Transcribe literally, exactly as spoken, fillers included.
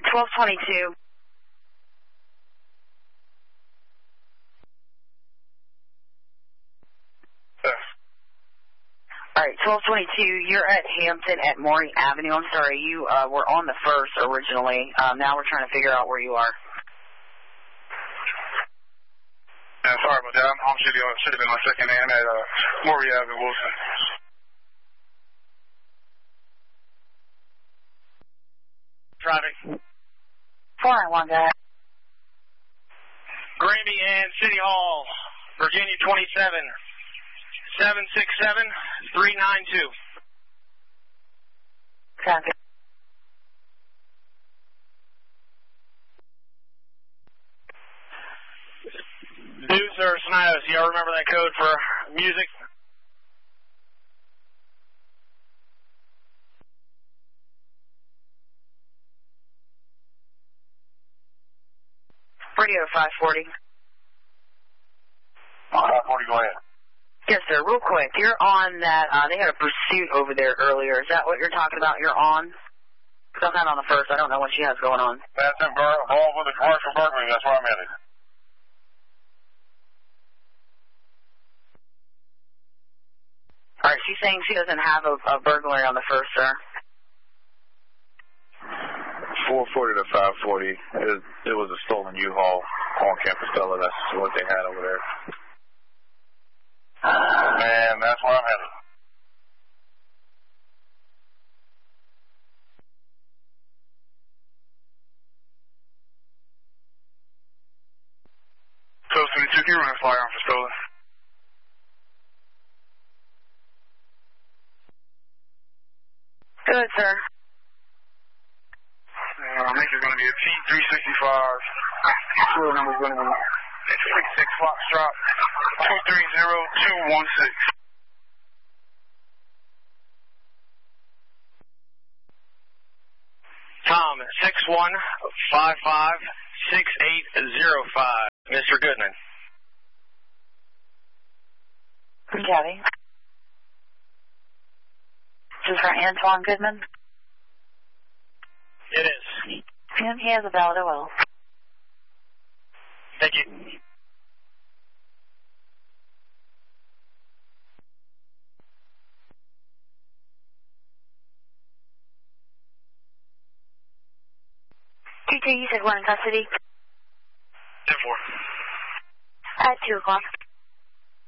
twelve twenty-two. All right, twelve twenty-two, you're at Hampton at Maury Avenue. I'm sorry, you uh, were on the first originally. Um, now we're trying to figure out where you are. Yeah, sorry about that. I'm should have should have been on second end at uh, Maury Avenue, Wilson. Traffic. four nine one, guy. Granby and City Hall, Virginia twenty-seven, seven six seven, three nine two. Traffic. Deuce or Snidos, y'all remember that code for music? Radio five forty. five forty, go ahead. Yes, sir. Real quick, you're on that. Uh, they had a pursuit over there earlier. Is that what you're talking about? You're on? Because I'm not on the first. I don't know what she has going on. That's in Bur- all with the commercial burglary. That's where I'm headed. All right, she's saying she doesn't have a, a burglary on the first, sir. four forty to five forty. It, it was a stolen U-Haul on Campostella. That's what they had over there. And that's where I'm headed. So, twenty-two, can you run a flyer on for stolen? Good, sir. Uh, I think it's going to be a T three sixty-five. Serial number is going to be six six Foxtrot two three zero two one six. Tom, six one five five six eight zero five. Mister Goodman. Copy. This is for Antoine Goodman. It is. And he has a valid O L. Thank you. T J, you said we're in custody? ten four. At two o'clock.